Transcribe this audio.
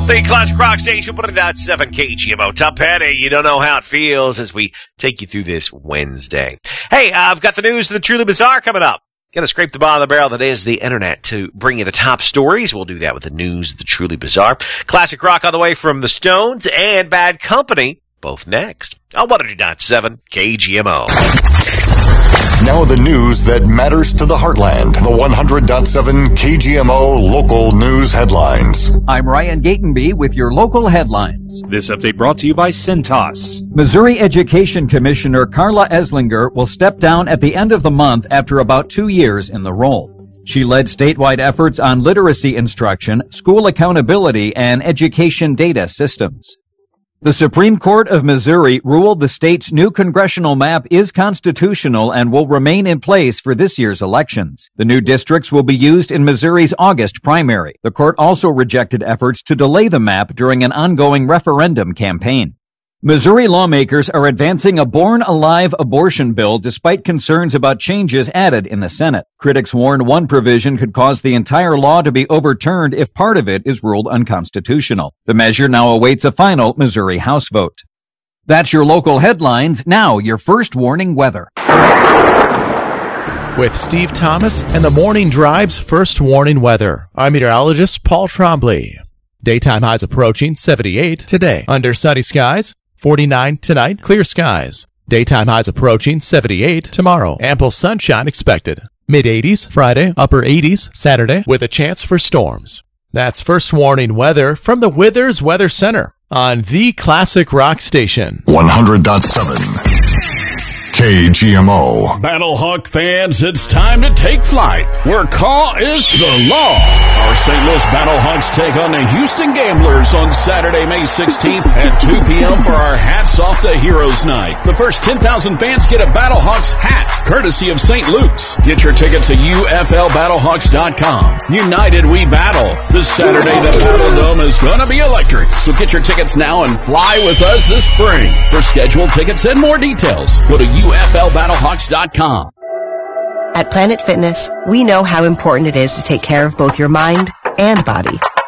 The Classic Rock Station, 100.7 KGMO. Tom Petty, you don't know how it feels as we take you through this Wednesday. Hey, I've got the news of the Truly Bizarre coming up. Going to scrape the bottom of the barrel that is the internet to bring you the top stories. We'll do that with the news of the Truly Bizarre. Classic rock on the way from the Stones and Bad Company, both next on 100.7 KGMO. Now the news that matters to the heartland. The 100.7 KGMO local news headlines. I'm Ryan Gatenby with your local headlines. This update brought to you by Cintas. Missouri Education Commissioner Carla Eslinger will step down at the end of the month after about 2 years in the role. She led statewide efforts on literacy instruction, school accountability, and education data systems. The Supreme Court of Missouri ruled the state's new congressional map is constitutional and will remain in place for this year's elections. The new districts will be used in Missouri's August primary. The court also rejected efforts to delay the map during an ongoing referendum campaign. Missouri lawmakers are advancing a born-alive abortion bill despite concerns about changes added in the Senate. Critics warn one provision could cause the entire law to be overturned if part of it is ruled unconstitutional. The measure now awaits a final Missouri House vote. That's your local headlines. Now, your first warning weather. With Steve Thomas and the Morning Drive's first warning weather, I'm meteorologist Paul Trombley. Daytime highs approaching 78 today. Under sunny skies. 49 tonight, clear skies. Daytime highs approaching 78 tomorrow. Ample sunshine expected. Mid-80s Friday, upper 80s Saturday, with a chance for storms. That's first warning weather from the Withers Weather Center on the Classic Rock Station. 100.7 KGMO. Battlehawk fans, it's time to take flight, where call is the law. Our St. Louis Battlehawks take on the Houston Gamblers on Saturday, May 16th at 2 p.m. for our Hats Off the Heroes Night. The first 10,000 fans get a Battlehawks hat, courtesy of St. Luke's. Get your tickets at UFLBattlehawks.com. United we battle. This Saturday, the Battle Dome is going to be electric, so get your tickets now and fly with us this spring. For scheduled tickets and more details, go to UFLBattlehawks.com. At Planet Fitness, we know how important it is to take care of both your mind and body.